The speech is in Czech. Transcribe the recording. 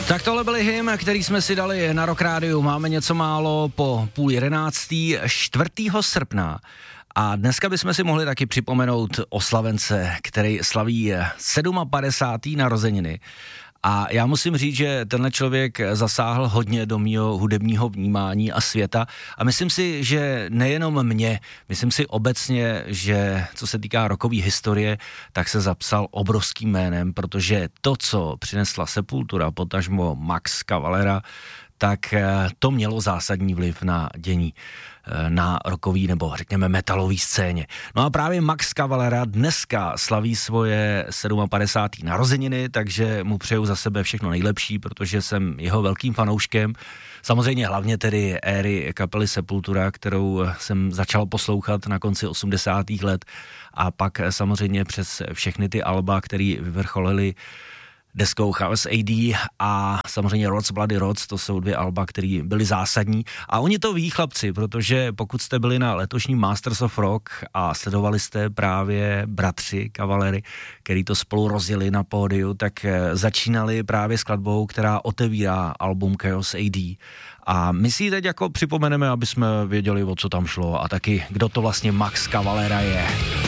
Tak tohle byl hymn, který jsme si dali na Rock Rádiu. Máme něco málo po 10:30, 4. srpna. A dneska bychom si mohli taky připomenout oslavence, který slaví 57. narozeniny. A já musím říct, že tenhle člověk zasáhl hodně do mýho hudebního vnímání a světa. A myslím si, že nejenom mě, myslím si obecně, že co se týká rockové historie, tak se zapsal obrovským jménem, protože to, co přinesla Sepultura, potažmo Max Cavalera, tak to mělo zásadní vliv na dění na rockový nebo řekněme metalový scéně. No a právě Max Cavalera dneska slaví svoje 57. narozeniny, takže mu přeju za sebe všechno nejlepší, protože jsem jeho velkým fanouškem. Samozřejmě hlavně tedy éry kapely Sepultura, kterou jsem začal poslouchat na konci 80. let a pak samozřejmě přes všechny ty alba, které vyvrcholily deskou Chaos AD a samozřejmě Rods Bloody Rods, to jsou 2 alba, které byly zásadní. A oni to ví, chlapci, protože pokud jste byli na letošním Masters of Rock a sledovali jste právě bratři Cavalery, který to spolu rozjeli na pódiu, tak začínali právě skladbou, která otevírá album Chaos AD. A my si ji teď jako připomeneme, aby jsme věděli, o co tam šlo a taky, kdo to vlastně Max Cavalera je.